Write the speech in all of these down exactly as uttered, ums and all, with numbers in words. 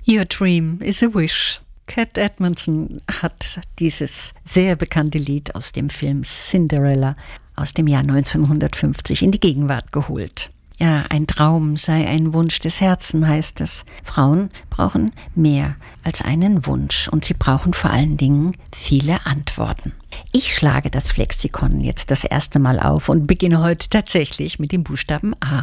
Your dream is a wish. Cat Edmondson hat dieses sehr bekannte Lied aus dem Film Cinderella aus dem Jahr neunzehnhundertfünfzig in die Gegenwart geholt. Ja, ein Traum sei ein Wunsch des Herzens, heißt es. Frauen brauchen mehr als einen Wunsch und sie brauchen vor allen Dingen viele Antworten. Ich schlage das Flexikon jetzt das erste Mal auf und beginne heute tatsächlich mit dem Buchstaben A.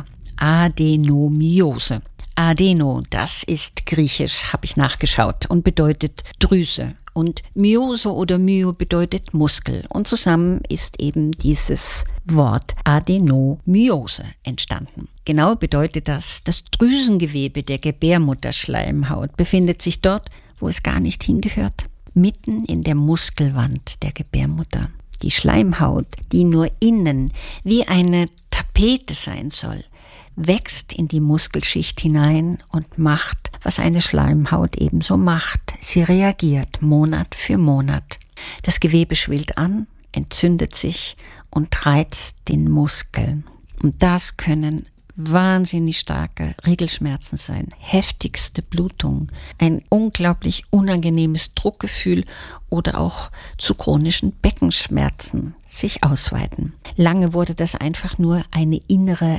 Adenomiose. Adeno, das ist griechisch, habe ich nachgeschaut, und bedeutet Drüse. Und Myose oder Myo bedeutet Muskel. Und zusammen ist eben dieses Wort Adenomyose entstanden. Genau bedeutet das, das Drüsengewebe der Gebärmutterschleimhaut befindet sich dort, wo es gar nicht hingehört. Mitten in der Muskelwand der Gebärmutter. Die Schleimhaut, die nur innen wie eine Tapete sein soll, wächst in die Muskelschicht hinein und macht, was eine Schleimhaut ebenso macht. Sie reagiert Monat für Monat. Das Gewebe schwillt an, entzündet sich und reizt den Muskel. Und das können wahnsinnig starke Regelschmerzen sein, heftigste Blutung, ein unglaublich unangenehmes Druckgefühl oder auch zu chronischen Beckenschmerzen sich ausweiten. Lange wurde das einfach nur eine innere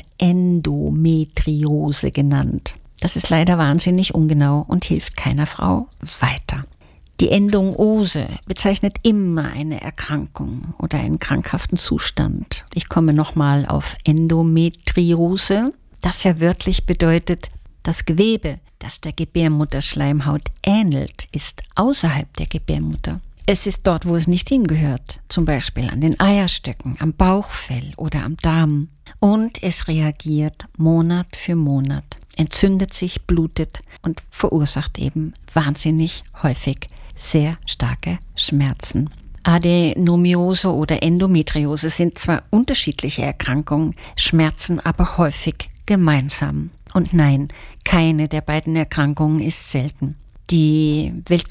Endometriose genannt. Das ist leider wahnsinnig ungenau und hilft keiner Frau weiter. Die Endung Ose bezeichnet immer eine Erkrankung oder einen krankhaften Zustand. Ich komme nochmal auf Endometriose, das ja wörtlich bedeutet, das Gewebe, das der Gebärmutterschleimhaut ähnelt, ist außerhalb der Gebärmutter. Es ist dort, wo es nicht hingehört, zum Beispiel an den Eierstöcken, am Bauchfell oder am Darm. Und es reagiert Monat für Monat, entzündet sich, blutet und verursacht eben wahnsinnig häufig sehr starke Schmerzen. Adenomiose oder Endometriose sind zwar unterschiedliche Erkrankungen, Schmerzen aber häufig gemeinsam. Und nein, keine der beiden Erkrankungen ist selten. Die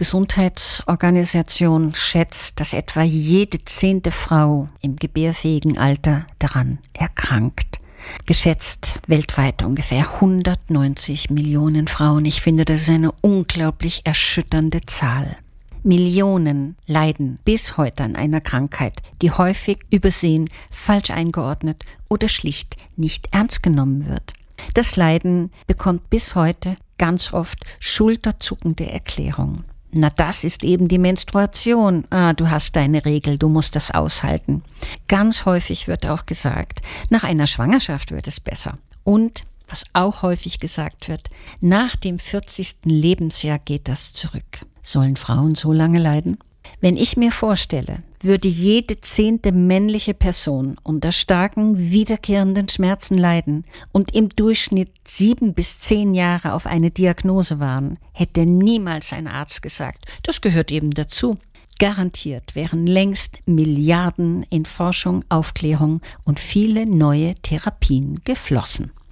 Weltgesundheitsorganisation schätzt, dass etwa jede zehnte Frau im gebärfähigen Alter daran erkrankt. Geschätzt weltweit ungefähr hundertneunzig Millionen Frauen. Ich finde, das ist eine unglaublich erschütternde Zahl. Millionen leiden bis heute an einer Krankheit, die häufig übersehen, falsch eingeordnet oder schlicht nicht ernst genommen wird. Das Leiden bekommt bis heute ganz oft schulterzuckende Erklärungen. Na, das ist eben die Menstruation. Ah, du hast deine Regel, du musst das aushalten. Ganz häufig wird auch gesagt, nach einer Schwangerschaft wird es besser. Und, was auch häufig gesagt wird, nach dem vierzigsten Lebensjahr geht das zurück. Sollen Frauen so lange leiden? Wenn ich mir vorstelle, würde jede zehnte männliche Person unter starken, wiederkehrenden Schmerzen leiden und im Durchschnitt sieben bis zehn Jahre auf eine Diagnose waren, hätte niemals ein Arzt gesagt, das gehört eben dazu. Garantiert wären längst Milliarden in Forschung, Aufklärung und viele neue Therapien geflossen.